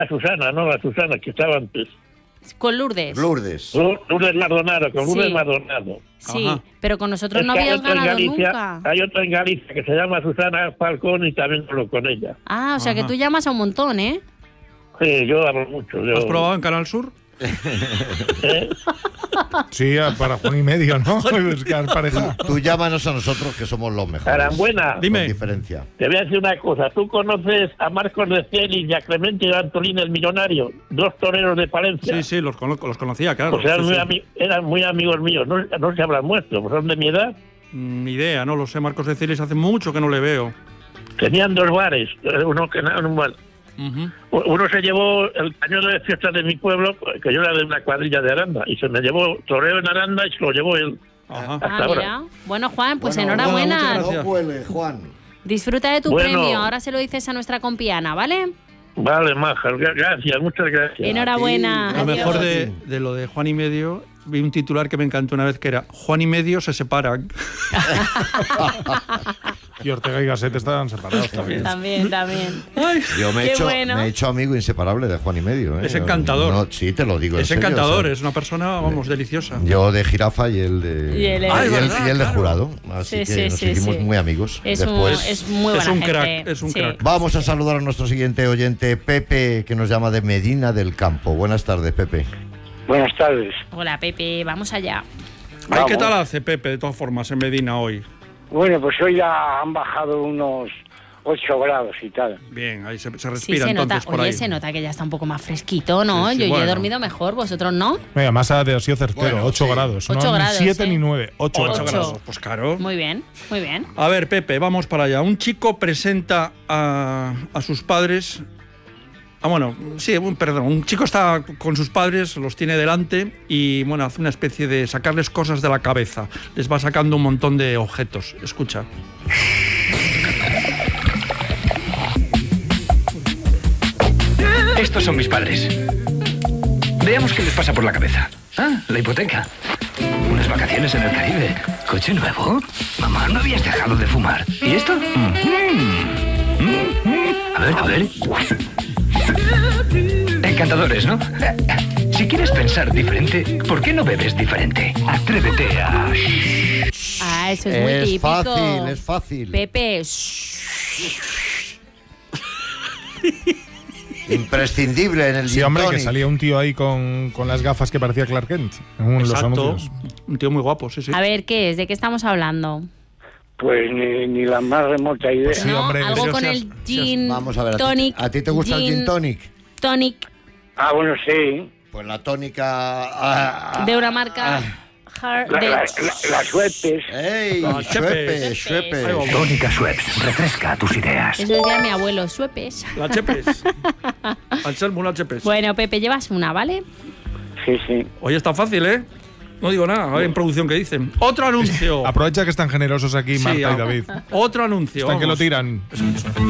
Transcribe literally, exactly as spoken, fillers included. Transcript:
a Susana, no, la Susana que estaba antes. Con Lourdes. Lourdes. Lourdes Maldonado, con Lourdes Sí. Maldonado. Sí, Ajá. pero con nosotros Es no que hay habías otra en ganado Galicia, nunca. hay otra en Galicia que se llama Susana Falcón y también hablo con ella. Ah, o sea que Ajá. tú llamas a un montón, ¿eh? Sí, yo hablo mucho. Yo, ¿Has probado en Canal Sur? ¿eh? Sí, para Juan y medio, ¿no? Buscar pareja. Tú llámanos a nosotros que somos los mejores. Arambuena, Dime. Con diferencia. te voy a decir una cosa. ¿Tú conoces a Marcos de Celis y a Clemente de Antolín el Millonario? Dos toreros de Palencia. Sí, sí, los, conozco, los conocía, claro. Pues eran, Sí, muy, sí. ami- eran muy amigos míos. No, no se habrán muerto, pues son de mi edad. Ni idea, no lo sé. Marcos de Celis hace mucho que no le veo. Tenían dos bares. Uno que en un bar. Ujú. Uno se llevó el pañuelo de fiestas de mi pueblo, que yo era de una cuadrilla de Aranda, y se me llevó toreo en Aranda y se lo llevó él. Ajá. Hasta Ah, ahora. mira. Bueno, Juan, pues Bueno, enhorabuena. bueno, muchas No cuele, Juan. Disfruta de tu Bueno. premio. Ahora se lo dices a nuestra compiana, ¿vale? Vale, maja, gra- gracias, muchas gracias. Enhorabuena. Lo Adiós. mejor de, de lo de Juan y medio, vi un titular que me encantó una vez que era Juan y medio se separan. Y Ortega y Gasset estaban separados también. También, también. Ay, Yo me he, Qué hecho, bueno. me he hecho amigo inseparable de Juan y medio. ¿eh? Es encantador. No, sí, te lo digo. en es serio, encantador, o sea, es una persona, vamos, deliciosa. Yo de jirafa y él de. Y él- Ah, es y él, verdad, y él de claro. jurado. Así Sí, que sí, nos sí, hicimos sí. muy amigos. Es, un, Después. es muy buena Es un gente. crack, es un Sí. crack. Vamos a saludar a nuestro siguiente oyente, Pepe, que nos llama de Medina del Campo. Buenas tardes, Pepe. Buenas tardes. Hola, Pepe, vamos allá. Ay, ¿qué Vamos. tal hace Pepe, de todas formas, en Medina hoy? Bueno, pues hoy ya han bajado unos ocho grados y tal. Bien, ahí se, se Sí, respira se nota. entonces por Oye, ahí. se nota que ya está un poco más fresquito, ¿no? Sí, sí, yo, yo he bueno. dormido mejor, vosotros no. Venga, más ha sido certero, Bueno, ocho sí. grados. Ocho no grados, ni siete ¿eh? ni nueve, ocho, ocho grados. grados, pues claro. Muy bien, muy bien. A ver, Pepe, vamos para allá. Un chico presenta a, a sus padres. Ah, bueno, sí, un, perdón. Un chico está con sus padres, los tiene delante y, bueno, hace una especie de sacarles cosas de la cabeza. Les va sacando un montón de objetos. Escucha. Estos son mis padres. Veamos qué les pasa por la cabeza. Ah, la hipoteca. Unas vacaciones en el Caribe. ¿Coche nuevo? Mamá, ¿no habías dejado de fumar? ¿Y esto? Mm. Mm. A ver, a ver. Encantadores, ¿no? Si quieres pensar diferente, ¿por qué no bebes diferente? Atrévete a... Ah, eso es muy Es típico. fácil, es fácil. Pepe, Imprescindible en el Sí, gin hombre, que tonic. salía un tío ahí con, con las gafas que parecía Clark Kent en uno de los Exacto. anuncios. Un tío muy guapo, sí, sí. a ver, ¿qué es? ¿De qué estamos hablando? Pues ni, ni la más remota idea. Sí, ¿No? hombre, Algo pero con si has- el si has- gin Vamos a ver, ¿a ti- tonic. ¿a ti te gusta el gin tonic? Tonic Ah, bueno, sí. Pues la tónica... ah, de una marca ah, Hard La- de- la- la- las suepes. ¡Ey! Ah, Schweppes, Schweppes. Schweppes. Ahí vamos. Tónica Schweppes. Refresca tus ideas. Eso decía mi abuelo, suepes. La Chepes. Anselmo, la Chepes. Bueno, Pepe, llevas una, ¿vale? Sí, sí. Oye, está fácil, ¿eh? No digo nada, a ver en producción qué dicen. Otro anuncio. Aprovecha que están generosos aquí Sí, Marta ah, y David. Otro anuncio. Están que lo vamos. tiran.